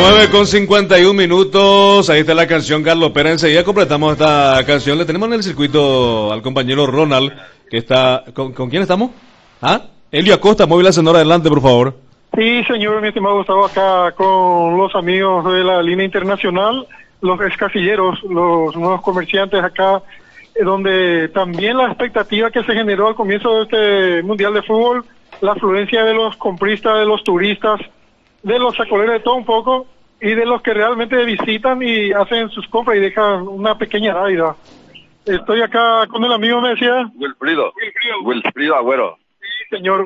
9:51. Ahí está la canción Carlos Pera. Enseguida completamos esta canción. Le tenemos en el circuito al compañero Ronald, que está... ¿Con quién estamos? ¿Ah? Elio Acosta, móvil ascendor, adelante, por favor. Sí, señor, mi estimado Gustavo, acá con los amigos de la línea internacional, los excasilleros, los nuevos comerciantes acá, donde también la expectativa que se generó al comienzo de este Mundial de Fútbol, la afluencia de los compristas, de los turistas, de los sacoleros, de todo un poco, y de los que realmente visitan y hacen sus compras y dejan una pequeña deuda. Estoy acá con el amigo, me decía. Wilfrido Agüero. Sí, señor.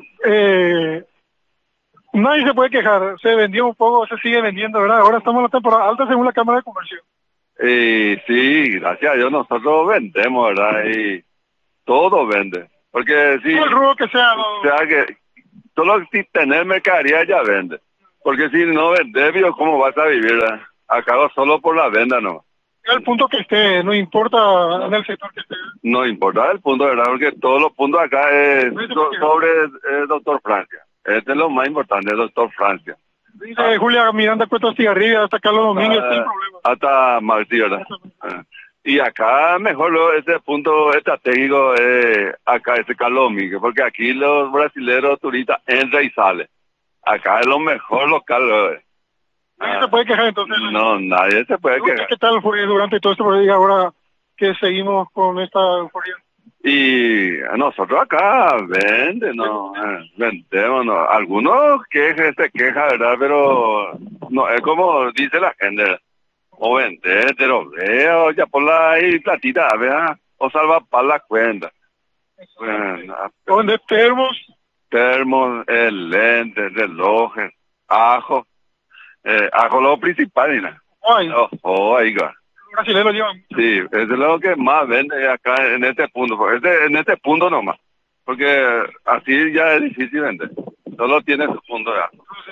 Nadie se puede quejar, se vendió un poco, se sigue vendiendo, ¿verdad? Ahora estamos en la temporada alta según la Cámara de Comercio. Sí, gracias a Dios nosotros vendemos, ¿verdad? Y todo vende. Porque si... Todo el rubro que sea, ¿no? O sea que solo si tener mercadería ya vende. Porque si no vendes, ¿cómo vas a vivir? Acabo solo por la venda, ¿no? El punto que esté, no importa en el sector que esté. No importa el punto, ¿verdad? Porque todos los puntos acá es sobre Doctor Francia. Este es lo más importante, Doctor Francia. Dice Julia Miranda Cuesta Cigarrilla, hasta Carlos Domínguez, sin problema. Hasta Martí, ¿verdad? Y acá mejor ese punto estratégico es acá ese Carlos Domínguez, porque aquí los brasileños turistas entran y salen. Acá es lo mejor local. ¿Nadie se puede quejar entonces? No, nadie se puede quejar. ¿Qué tal fue durante todo esto y ahora que seguimos con esta euforia? Y nosotros acá vendemos, ¿no? Algunos se quejan, ¿verdad? Pero no es como dice la gente, o vender, te lo veo, ya por ahí platita, ¿verdad? O salva para la cuenta. ¿Dónde termos, lentes, relojes, ajo lo principal, ¿no? Ahí va. Brasileños llevan. Sí, es lo que más vende acá en este punto, en este punto nomás, porque así ya es difícil vender, solo tiene su punto ya.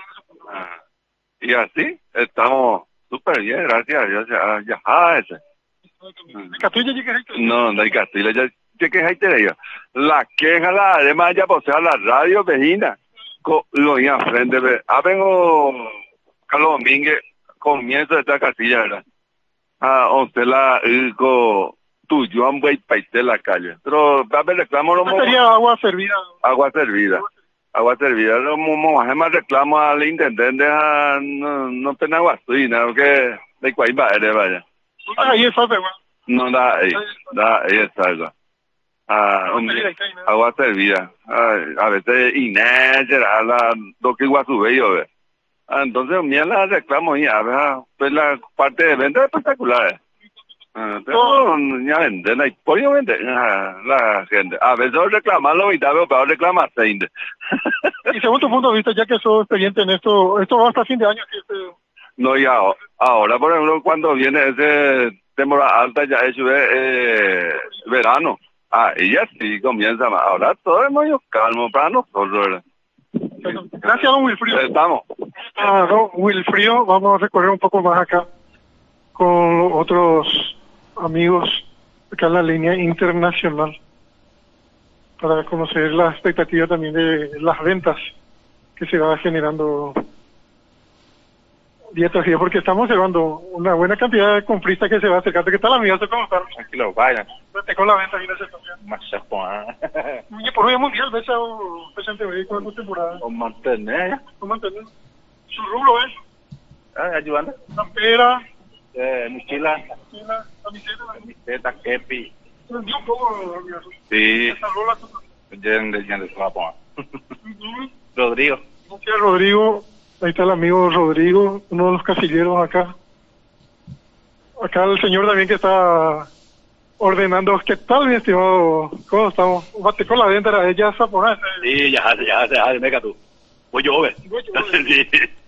Y así estamos súper bien, gracias a Dios, ya ese. No hay Castilla, ya que hay ella. La queja, además ya posee la radio vecina, lo iba frente, vengo Carlos Domínguez, comienzo de esta Castilla, ¿verdad? Usted la tuyo han voy paiste la calle, pero reclamo no sería agua servida. Agua servida, lo más reclamo al intendente, no tiene agua suina, porque de cuál va vaya. Ahí está, no da ahí está algo. Agua servida, a veces Inés lo que igual sube yo, entonces mira la reclamo ya, pues la parte de venta es espectacular. Pero ya venden, hay pollo vender la gente. A veces reclaman lo mitad, pero reclamar 20. Y según tu punto de vista, ya que sos experiente en esto va hasta fin de año. No, ya ahora, por ejemplo, cuando viene ese temporada alta, ya es verano. Y ya sí comienza más. Ahora todo es muy calmo para nosotros, ¿verdad? Gracias, don Wilfrido. Estamos. Don Wilfrido, vamos a recorrer un poco más acá con otros amigos acá en la línea internacional para conocer la expectativa también de las ventas que se va generando día tras día, porque estamos llevando una buena cantidad de compristas que se va acercando. ¿Qué tal, amigo? ¿Cómo están? Tranquilo, vayan. Vete con la venta aquí en esa estación. Más se pone. Oye, por hoy es mundial, ¿ves a un presente médico en tu temporada? O mantener. Su rubro es ayudando. campera, mochila, camiseta, kepi. un poco nervioso. Sí. Ya se va a poner. Rodrigo. Gracias, Rodrigo. Ahí está el amigo Rodrigo, uno de los casilleros acá. Acá el señor también que está ordenando. ¿Qué tal, mi estimado? ¿Cómo estamos? Bate con la venta, ya está por ahí. Sí, ya, venga tú. Voy yo, ve. Sí.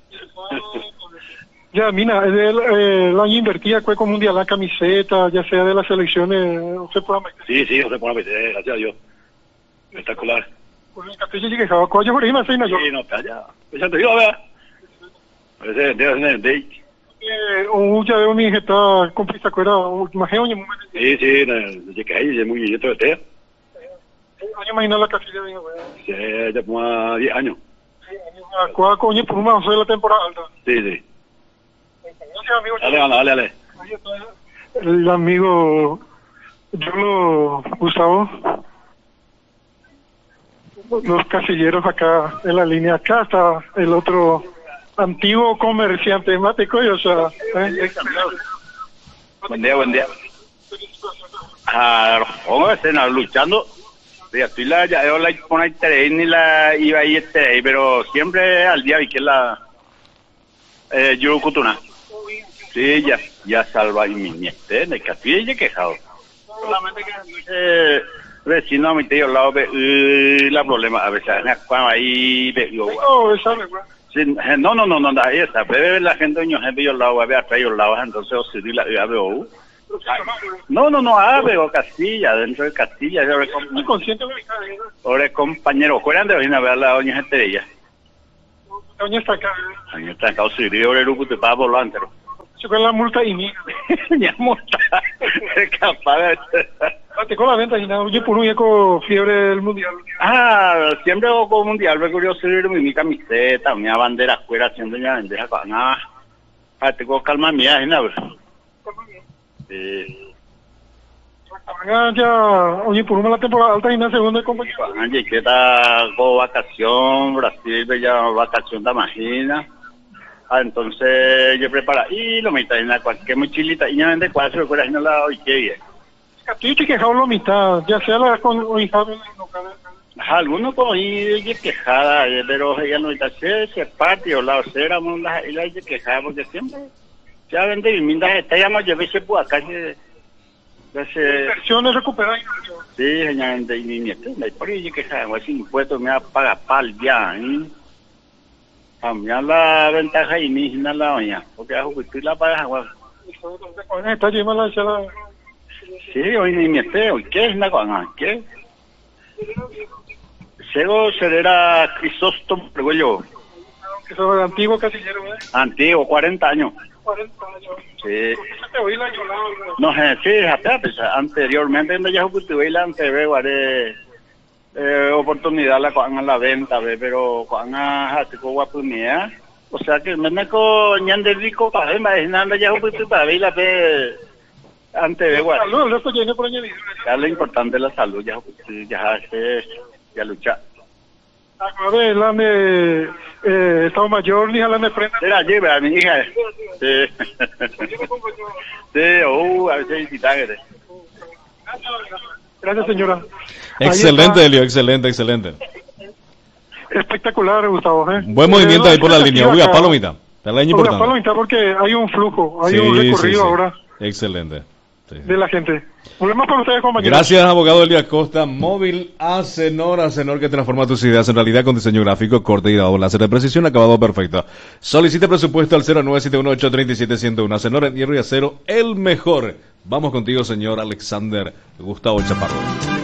Ya, mira, el año invertida fue como mundial la camiseta, ya sea de las selecciones, no se puede meter. Sí, no se puede meter, gracias a Dios. Espectacular. Pues el Castillo llega a coño por ahí, no sé, Sí, no, calla. Pues ya te digo, vea. Ese debe ser ya veo mi está con pista cuera, imagino. Sí, no que ahí es muy bien todo este. Año imagino la Castilla, venga, sí, ya como 10 años. Sí, coño, por una sola temporada alta. Sí. Gracias, amigo. Dale. Ahí está el amigo Gustavo. Los casilleros acá en la línea. Acá está el otro antiguo comerciante, Mate Coyo, o sea, Buen día. Luchando. Estoy ya con la interés ni la iba ahí pero siempre al día vi que la Yurukutuna. Sí, ya salva y mi niete, de Castilla y quejado. Solamente que vecino a mi tío lado la problema a veces cuando ahí no ahí está pero la gente yo lado había traído lado entonces os la veo no veo Castilla dentro de Castilla muy consciente ahora compañero ¿cuándo de venir a ver la doña gente de ella? Doña está acá sí ahora el grupo te paga por lo antero se fue la multa y ni ya multa es capaz de con la venta y nada, oye, por un eco fiebre del mundial. Siempre hago mundial, me curioso mi camiseta, mi bandera afuera, haciendo una bandeja para nada. Tengo calma mía, ¿no? Ya, oye, por una la temporada alta y una segunda compañía. Oye, que está con vacación, Brasil, ya vacación de imagina. Entonces yo preparo, y lo mitad, cualquier mochilita, y ya vende cuál se recuerda, y no la doy, qué bien. Estoy quejado la mitad, ya sea la con algunos con ahí quejada, pero ella no está se parte o la cera monda y la quejada porque siempre ya vende viviendas está ya no lleve se puede acá se inversiones recuperar sí señoramente y mi nieto la por ahí quejada o sin impuestos me paga pal ya cambiar la ventaja y ni la doña porque a jubilar la paga agua está llevando la sí, hoy ni me hoy ¿qué es la cosa? ¿Qué? Sego será Crisóstomo, digo yo. Que es el antiguo casillero, ¿eh? Antiguo, 40 años. 40 años. Sí. Te oí la llorada. No sé, sí, anteriormente ya tuve la oportunidad la venta, pero cuando hace oportunidad, o sea que me con ñande rico para imaginando ya para ver la antes de salud, esto lleno por añadido. Ya lo importante es la salud, ya lucha. A ver, la de Estado Mayor, ni a la de frente. Era allí, a mi hija. Sí. Sí, a veces visitante. Gracias, señora. Excelente, Elio, excelente. Espectacular, Gustavo. Buen movimiento ahí por la línea. Uy, a palomita. A palomita porque hay un flujo, hay un recorrido ahora. Excelente. De la gente. Volvemos con ustedes, compañeros. Gracias, abogado Elio Acosta. Móvil Acenor que transforma tus ideas en realidad con diseño gráfico, corte y dado láser de precisión, acabado perfecto. Solicite presupuesto al 0971837101. Acenor en hierro y acero, el mejor. Vamos contigo, señor Alexander Gustavo Chaparro.